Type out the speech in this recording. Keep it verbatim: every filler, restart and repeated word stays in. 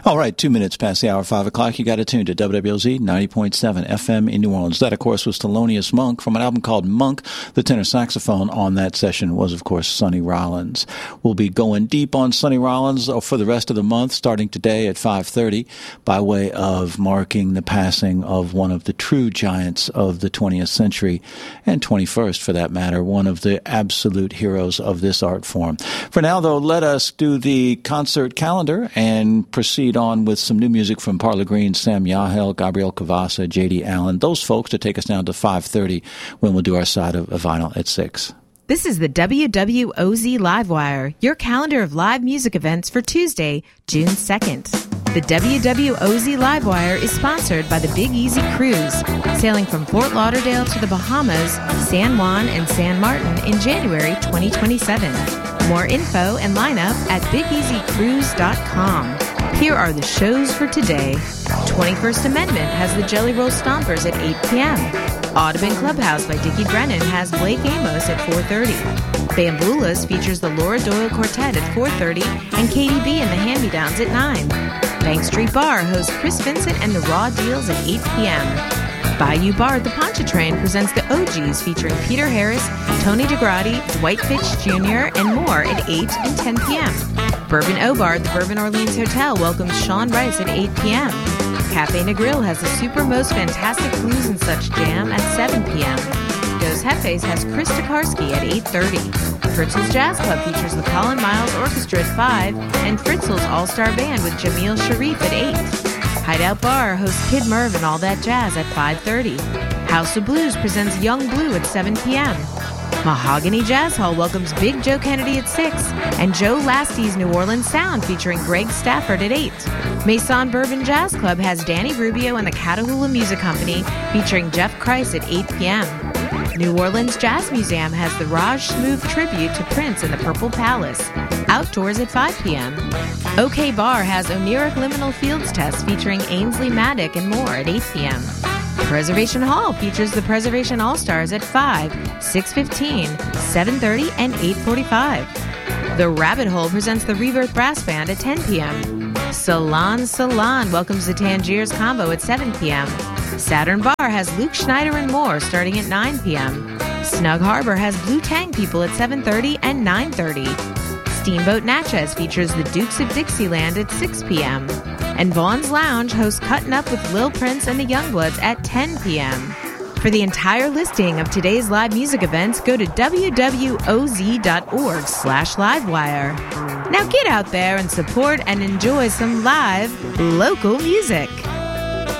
All right, two minutes past the hour, five o'clock. You got to tune to W W L Z ninety point seven F M in New Orleans. That, of course, was Thelonious Monk from an album called Monk. The tenor saxophone on that session was, of course, Sonny Rollins. We'll be going deep on Sonny Rollins for the rest of the month, starting today at five thirty, by way of marking the passing of one of the true giants of the twentieth century, and twenty-first, for that matter, one of the absolute heroes of this art form. For now, though, let us do the concert calendar and proceed on with some new music from Parlor Green, Sam Yahel, Gabriel Cavassa, J D Allen, those folks to take us down to five thirty when we'll do our side of a vinyl at six. This is the W W O Z Livewire, your calendar of live music events for Tuesday, June second. The W W O Z Livewire is sponsored by the Big Easy Cruise, sailing from Fort Lauderdale to the Bahamas, San Juan, and San Martin in January twenty twenty-seven. More info and lineup at big easy cruise dot com. Here are the shows for today. twenty-first Amendment has the Jelly Roll Stompers at eight p.m. Audubon Clubhouse by Dickie Brennan has Blake Amos at four thirty. Bamboolas features the Laura Doyle Quartet at four thirty and Katie B and the Hand-Me-Downs at nine. Bank Street Bar hosts Chris Vincent and the Raw Deals at eight p.m. Bayou Bar at the Pontchartrain presents the O Gs featuring Peter Harris, Tony DeGrati, Dwight Fitch Junior, and more at eight and ten p.m. Bourbon O Bar at the Bourbon Orleans Hotel welcomes Sean Rice at eight p.m. Cafe Negril has the Super Most Fantastic Blues and Such Jam at seven p.m. Dos Jefes has Chris Tokarski at eight thirty. Fritzl's Jazz Club features the Colin Miles Orchestra at five and Fritzl's All-Star Band with Jamil Sharif at eight. Hideout Bar hosts Kid Merv and All That Jazz at five thirty. House of Blues presents Young Blue at seven p.m. Mahogany Jazz Hall welcomes Big Joe Kennedy at six, and Joe Lasty's New Orleans Sound featuring Greg Stafford at eight. Maison Bourbon Jazz Club has Danny Rubio and the Catahoula Music Company featuring Jeff Kreis at eight p.m. New Orleans Jazz Museum has the Raj Smooth tribute to Prince in the Purple Palace. Outdoors at five p.m. OK Bar has Oniric Liminal Fields Test featuring Ainsley Maddock and more at eight p.m. Preservation Hall features the Preservation All-Stars at five, six fifteen, seven thirty, and eight forty-five. The Rabbit Hole presents the Rebirth Brass Band at ten p.m. Salon Salon welcomes the Tangiers Combo at seven p.m. Saturn Bar has Luke Schneider and more starting at nine p.m. Snug Harbor has Blue Tang People at seven thirty and nine thirty. Steamboat Natchez features the Dukes of Dixieland at six p.m. And Vaughn's Lounge hosts Cuttin' Up with Lil Prince and the Youngbloods at ten p.m. For the entire listing of today's live music events, go to W W O Z dot org slash livewire. Now get out there and support and enjoy some live local music.